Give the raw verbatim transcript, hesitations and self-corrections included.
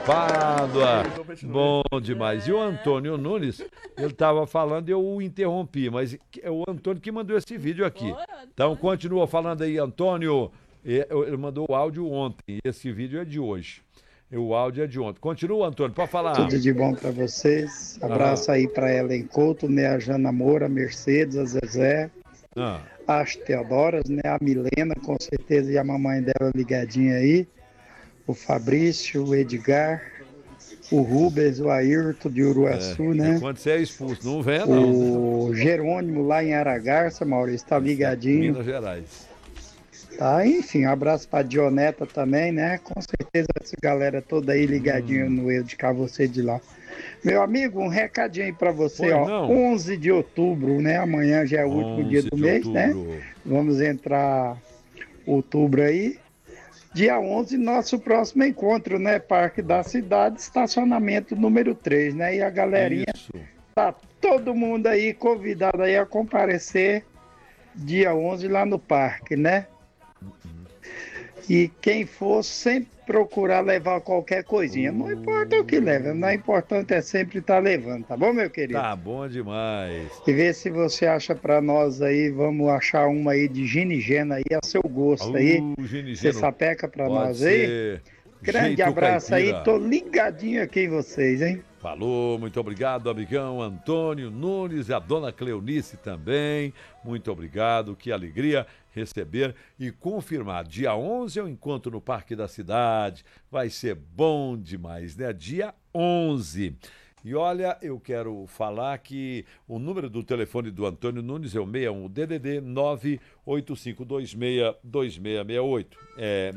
Pádua, bom demais. E o Antônio Nunes, ele estava falando e eu o interrompi, mas é o Antônio que mandou esse vídeo aqui. Então continua falando aí, Antônio. Ele mandou o áudio ontem, esse vídeo é de hoje. O áudio é de ontem. Continua, Antônio, pode falar. Tudo de bom para vocês. Abraço ah. aí para Ellen Couto, né, a Jana Moura, a Mercedes, a Zezé, ah. as Teodoras, né, a Milena, com certeza, e a mamãe dela ligadinha aí. O Fabrício, o Edgar, o Rubens, o Ayrton de Uruaçu, é, né? Quando você é expulso, não vem não. O Jerônimo lá em Aragarça, Maurício, tá ligadinho. Minas Gerais. Tá, enfim, um abraço pra Dioneta também, né? Com certeza essa galera toda aí ligadinho hum. no Eu de Cá, você de lá. Meu amigo, um recadinho aí pra você, pois ó. Não. onze de outubro, né? Amanhã já é o último dia do mês, outubro. né? Vamos entrar outubro aí. Dia onze, nosso próximo encontro, né? Parque da Cidade, estacionamento número três, né? E a galerinha, Isso. tá todo mundo aí convidado aí a comparecer dia onze lá no parque, né? E quem for, sempre procurar levar qualquer coisinha. Não importa o que leva, o importante é sempre estar levando, tá bom, meu querido? Tá bom demais. E vê se você acha pra nós aí, vamos achar uma aí de ginigena aí, a seu gosto uh, aí. Você sapeca pra nós ser. aí? Grande Jeito abraço caipira. aí, tô ligadinho aqui em vocês, hein? Falou, muito obrigado, amigão Antônio Nunes e a dona Cleonice também. Muito obrigado, que alegria receber e confirmar. Dia onze eu encontro no Parque da Cidade. Vai ser bom demais, né? Dia onze. E olha, eu quero falar que o número do telefone do Antônio Nunes é o sessenta e um D D D nove oito cinco dois seis dois seis seis oito. É